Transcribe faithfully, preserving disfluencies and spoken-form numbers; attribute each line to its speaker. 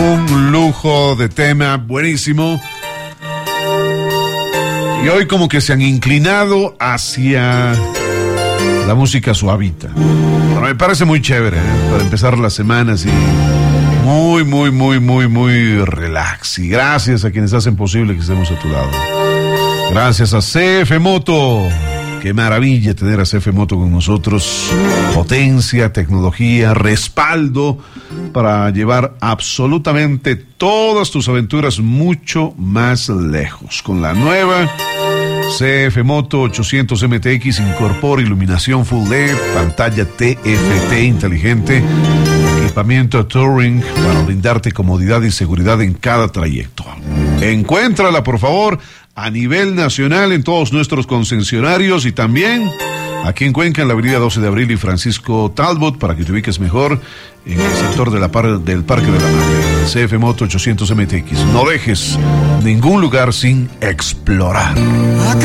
Speaker 1: Un lujo de tema, buenísimo. Y hoy como que se han inclinado hacia la música suavita. Bueno, me parece muy chévere, ¿eh? Para empezar la semana así. Muy, muy, muy, muy, muy relax. Y gracias a quienes hacen posible que estemos a tu lado. Gracias a C F Moto. Qué maravilla tener a C F Moto con nosotros. Potencia, tecnología, respaldo para llevar absolutamente todas tus aventuras mucho más lejos. Con la nueva C F Moto ochocientos M T X incorpora iluminación Full L E D, pantalla T F T inteligente, equipamiento Touring para brindarte comodidad y seguridad en cada trayecto. Encuéntrala, por favor, a nivel nacional en todos nuestros concesionarios y también aquí en Cuenca, en la avenida doce de abril y Francisco Talbot, para que te ubiques mejor en el sector de la par del Parque de la Madre. C F Moto ochocientos M T X. No dejes ningún lugar sin explorar.